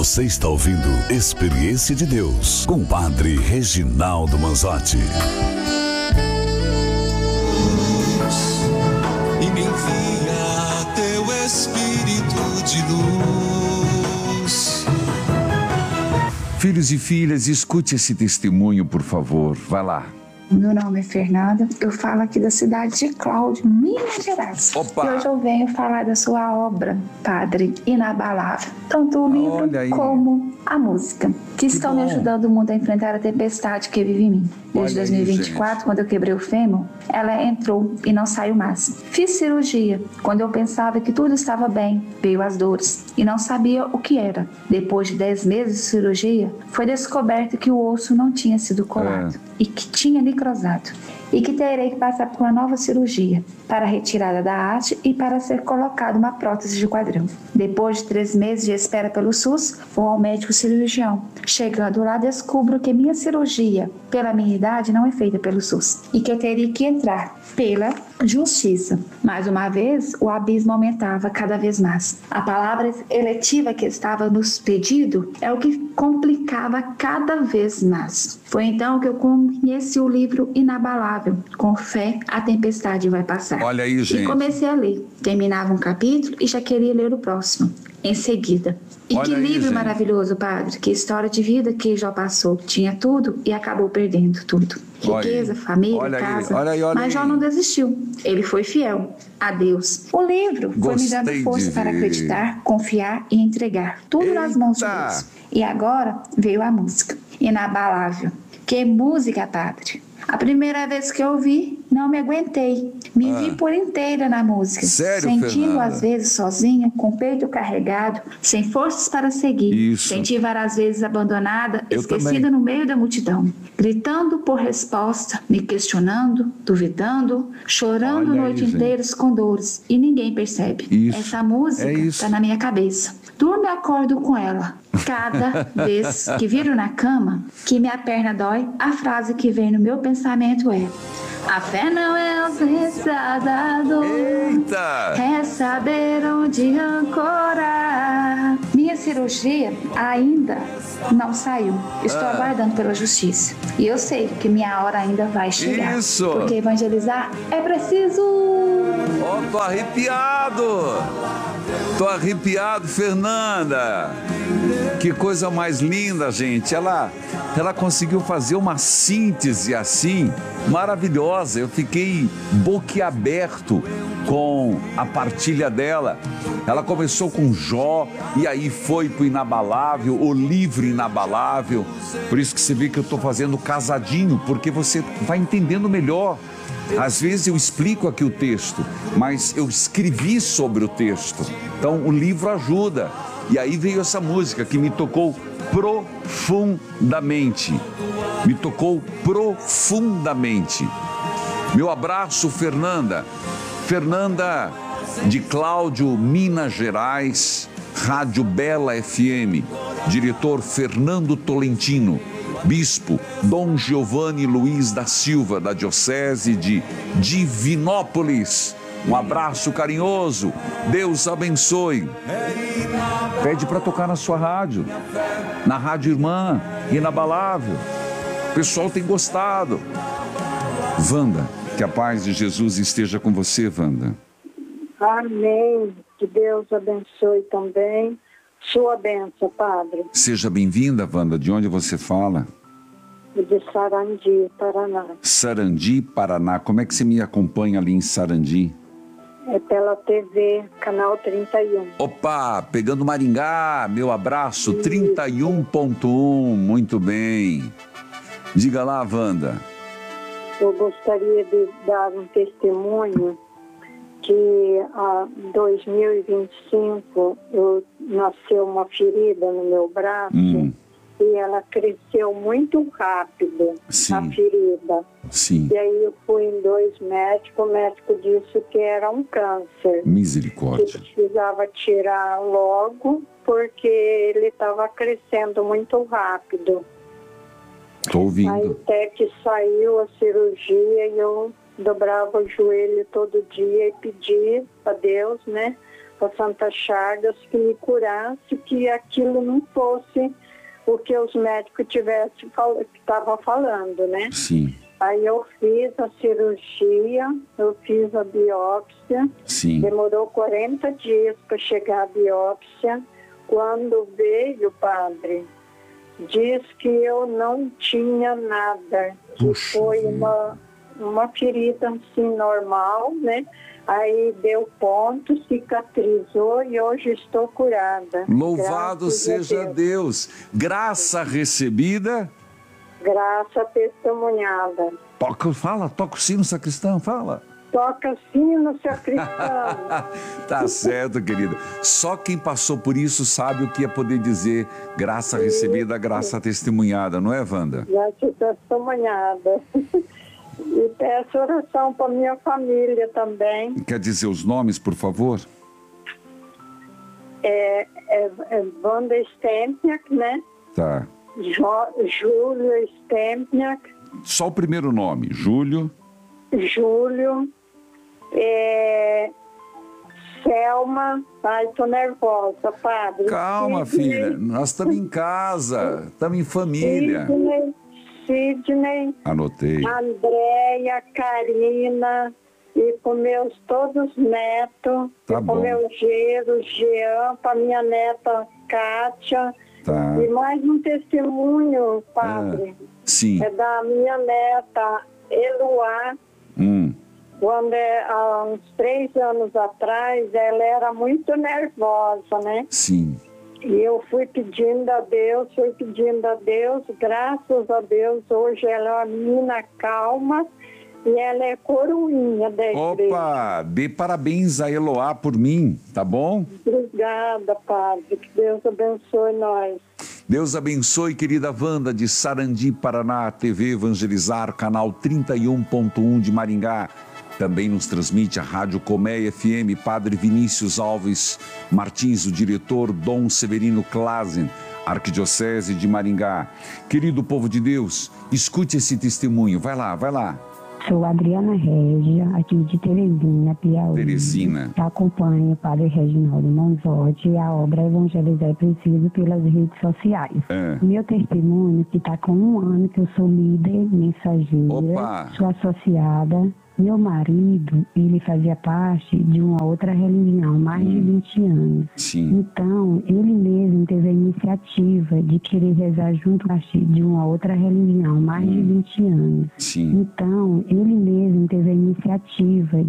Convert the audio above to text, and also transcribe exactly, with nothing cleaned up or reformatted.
Você está ouvindo Experiência de Deus com o Padre Reginaldo Manzotti. E me envia teu Espírito de luz. Filhos e filhas, escute esse testemunho, por favor. Vai lá. Meu nome é Fernanda, eu falo aqui da cidade de Cláudio, Minas Gerais. Opa. E hoje eu venho falar da sua obra, Padre, inabalável. Tanto o livro como a música, que, que estão bom. me ajudando muito a enfrentar a tempestade que vive em mim. Desde dois mil e vinte e quatro, aí, quando eu quebrei o fêmur, ela entrou e não saiu mais. Fiz cirurgia. Quando eu pensava que tudo estava bem, veio as dores e não sabia o que era. Depois de dez meses de cirurgia, foi descoberto que o osso não tinha sido colado é. e que tinha necrosado. E que terei que passar por uma nova cirurgia para a retirada da haste e para ser colocada uma prótese de quadril. Depois de três meses de espera pelo SUS, vou ao médico cirurgião. Chegando lá, descubro que minha cirurgia, pela minha idade, não é feita pelo SUS e que eu teria que entrar pela justiça. Mais uma vez, o abismo aumentava cada vez mais. A palavra eletiva que estava nos pedido é o que complicava cada vez mais. Foi então que eu conheci o livro Inabalável. Com fé, a tempestade vai passar. Olha aí, gente. E comecei a ler. Terminava um capítulo e já queria ler o próximo. Em seguida. E Olha que aí, livro gente. maravilhoso, Padre. Que história de vida que já passou. Tinha tudo e acabou perdendo tudo. Riqueza, família, olha casa. Aí, olha aí, olha mas já aí. não desistiu. Ele foi fiel a Deus. O livro Gostei foi me dando força para acreditar, confiar e entregar. Tudo Eita. nas mãos de Deus. E agora veio a música. Inabalável. Que música, Padre. A primeira vez que eu ouvi, não me aguentei. Me ah. vi por inteira na música. Sério, Sentindo Fernanda? às vezes sozinha, com o peito carregado, sem forças para seguir. Isso. Senti várias vezes abandonada, Eu esquecida também. no meio da multidão. Gritando por resposta, me questionando, duvidando, chorando Olha noite aí, inteira com dores. E ninguém percebe. Isso. Essa música É está na minha cabeça. Durmo e acordo com ela. Cada vez que viro na cama, que minha perna dói, a frase que vem no meu pensamento é: a fé não é ausência da dor. Eita! É saber onde ancorar. Minha cirurgia ainda não saiu. Estou ah. aguardando pela justiça. E eu sei que minha hora ainda vai chegar. Isso! Porque evangelizar é preciso. Ó, oh, tô arrepiado! Tô arrepiado, Fernanda! Que coisa mais linda, gente. Ela, ela conseguiu fazer uma síntese assim, maravilhosa. Eu fiquei boquiaberto com a partilha dela. Ela começou com Jó e aí foi pro inabalável, o livro inabalável. Por isso que você vê que eu tô fazendo casadinho, porque você vai entendendo melhor. Às vezes eu explico aqui o texto, mas eu escrevi sobre o texto. Então o livro ajuda. E aí veio essa música que me tocou profundamente. Me tocou profundamente. Meu abraço, Fernanda. Fernanda de Cláudio, Minas Gerais, Rádio Bela F M. Diretor Fernando Tolentino. Bispo Dom Giovanni Luiz da Silva, da Diocese de Divinópolis. Um abraço carinhoso. Deus abençoe. Pede para tocar na sua rádio, na Rádio Irmã, Inabalável. O pessoal tem gostado. Wanda, que a paz de Jesus esteja com você, Wanda. Amém. Que Deus abençoe também. Sua bênção, Padre. Seja bem-vinda, Wanda. De onde você fala? De Sarandi, Paraná. Sarandi, Paraná. Como é que você me acompanha ali em Sarandi? É pela T V, canal trinta e um. Opa, pegando Maringá, meu abraço, Isso. trinta e um ponto um, muito bem. Diga lá, Wanda. Eu gostaria de dar um testemunho que em dois mil e vinte e cinco eu nasceu uma ferida no meu braço. Hum. E ela cresceu muito rápido, Sim. a ferida. Sim. E aí eu fui em dois médicos, o médico disse que era um câncer. Misericórdia. Que precisava tirar logo, porque ele estava crescendo muito rápido. Estou ouvindo. Aí até que saiu a cirurgia e eu dobrava o joelho todo dia e pedia a Deus, né, para Santa Chagas que me curasse, que aquilo não fosse o que os médicos tivessem estavam falando, né? Sim. Aí eu fiz a cirurgia, eu fiz a biópsia. Sim. Demorou quarenta dias para chegar a biópsia. Quando veio, padre, diz que eu não tinha nada, que Puxa foi vida. uma, uma ferida assim normal, né? Aí deu ponto, cicatrizou e hoje estou curada. Louvado Graças seja a Deus. Deus. Graça recebida. Graça testemunhada. Toca, fala, toca o sino, sacristão, fala. Toca sino, sacristão. Tá certo, querida. Só quem passou por isso sabe o que é poder dizer graça recebida, graça testemunhada, não é, Wanda? Graça testemunhada. E peço oração para minha família também. Quer dizer os nomes, por favor? É, é, é Wanda Stempniak, né? Tá. Jo, Júlio Stempniak. Só o primeiro nome, Júlio. Júlio. É, Selma. Ai, tô nervosa, padre. Calma, Sidney, filha. Nós estamos em casa, estamos em família. Sidney, Sidney. Anotei. Andréia, Karina. E com meus todos netos. Tá e com bom. meu Gero, Jean, para minha neta Kátia. Tá. E mais um testemunho, padre. Ah, sim. É da minha neta Eloá. Hum. Quando, é, há uns três anos atrás, ela era muito nervosa, né? Sim. E eu fui pedindo a Deus, fui pedindo a Deus, graças a Deus, hoje ela é uma menina calma e ela é coroinha da igreja. Opa, dê parabéns a Eloá por mim, tá bom? Obrigada, padre, que Deus abençoe nós. Deus abençoe, querida Wanda, de Sarandi, Paraná, T V Evangelizar, canal trinta e um ponto um de Maringá. Também nos transmite a Rádio Colmeia F M, Padre Vinícius Alves Martins, o diretor Dom Severino Klazen, Arquidiocese de Maringá. Querido povo de Deus, escute esse testemunho, vai lá, vai lá. Sou Adriana Régia, aqui de Teresina, Piauí. Teresina. Acompanho o Padre Reginaldo Manzotti e a obra Evangelizar é Preciso pelas redes sociais. É. Meu testemunho, que está com um ano que eu sou líder, mensageira, Opa. sou associada. Meu marido, ele fazia parte de uma outra religião, mais de vinte anos. Sim. Então, ele mesmo teve a iniciativa de querer rezar junto com a de uma outra religião, mais de vinte anos. Sim. Então, ele mesmo teve a iniciativa